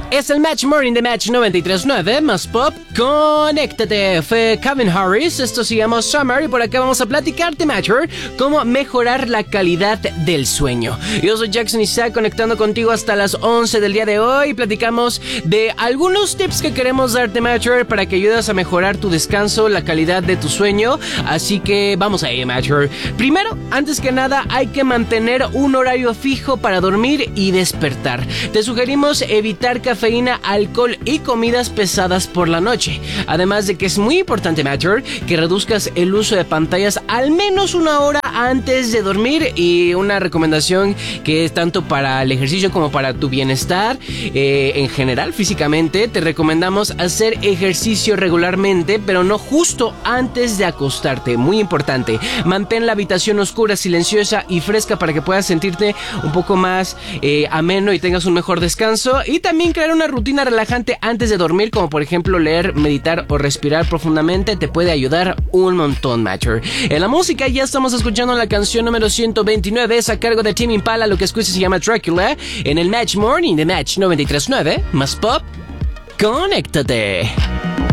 Es el Match Morning de Match 93.9, más pop, conéctate. Fue Calvin Harris, esto se llama Summer y por acá vamos a platicarte, Matcher, cómo mejorar la calidad del sueño. Yo soy Jackson Isaac, conectando contigo hasta las 11 del día de hoy. Platicamos de algunos tips que queremos darte, Matcher, para que ayudes a mejorar tu descanso, la calidad de tu sueño. Así que vamos ahí, Matcher. Primero, antes que nada, hay que mantener un horario fijo para dormir y despertar. Te sugerimos evitar cafeína, alcohol y comidas pesadas por la noche. Además de que es muy importante, Matcher, que reduzcas el uso de pantallas al menos una hora antes de dormir, y una recomendación que es tanto para el ejercicio como para tu bienestar en general físicamente. Te recomendamos hacer ejercicio regularmente, pero no justo antes de acostarte. Muy importante. Mantén la habitación oscura, silenciosa y fresca para que puedas sentirte un poco más ameno y tengas un mejor descanso. Y también crear una rutina relajante antes de dormir, como por ejemplo leer, meditar o respirar profundamente, te puede ayudar un montón, Matcher. En la música ya estamos escuchando la canción número 129, es a cargo de Tame Impala, lo que escuchas se llama Dracula, en el Match Morning de Match 93.9, más pop, conéctate.